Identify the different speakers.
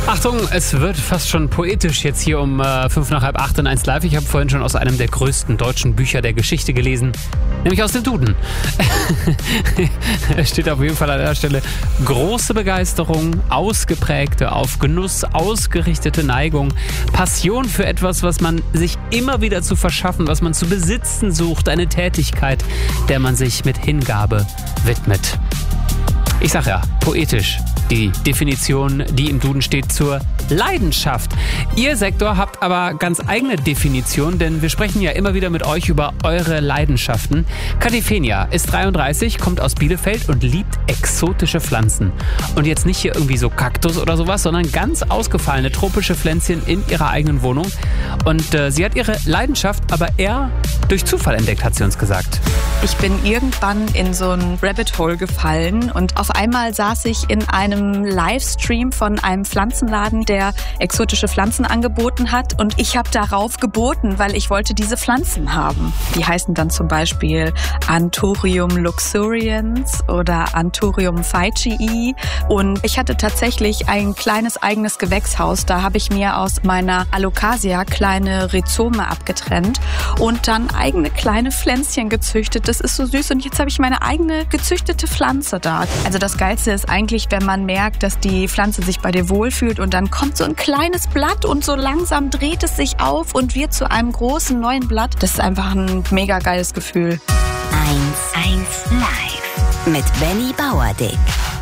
Speaker 1: Achtung, es wird fast schon poetisch jetzt hier um 7:55 in 1 Live. Ich habe vorhin schon aus einem der größten deutschen Bücher der Geschichte gelesen, nämlich aus dem Duden. Es steht auf jeden Fall an der Stelle: große Begeisterung, ausgeprägte, auf Genuss ausgerichtete Neigung, Passion für etwas, was man sich immer wieder zu verschaffen, was man zu besitzen sucht, eine Tätigkeit, der man sich mit Hingabe widmet. Ich sag ja, poetisch. Die Definition, die im Duden steht zur Leidenschaft. Ihr Sektor habt aber ganz eigene Definition, denn wir sprechen ja immer wieder mit euch über eure Leidenschaften. Katifenia ist 33, kommt aus Bielefeld und liebt exotische Pflanzen. Und jetzt nicht hier irgendwie so Kaktus oder sowas, sondern ganz ausgefallene tropische Pflänzchen in ihrer eigenen Wohnung. Und sie hat ihre Leidenschaft aber eher durch Zufall entdeckt, hat sie uns gesagt.
Speaker 2: Ich bin irgendwann in so ein Rabbit Hole gefallen und auf einmal saß ich in einem Livestream von einem Pflanzenladen, der exotische Pflanzen angeboten hat, und ich habe darauf geboten, weil ich wollte diese Pflanzen haben. Die heißen dann zum Beispiel Anthurium luxurians oder Anthurium veitchii, und ich hatte tatsächlich ein kleines eigenes Gewächshaus. Da habe ich mir aus meiner Alocasia kleine Rhizome abgetrennt und dann eigene kleine Pflänzchen gezüchtet. Das ist so süß, und jetzt habe ich meine eigene gezüchtete Pflanze da. Also das Geilste ist eigentlich, wenn man merkt, dass die Pflanze sich bei dir wohlfühlt, und dann kommt so ein kleines Blatt und so langsam dreht es sich auf und wird zu einem großen neuen Blatt. Das ist einfach ein mega geiles Gefühl.
Speaker 3: 1 Live mit Benny Bauerdick.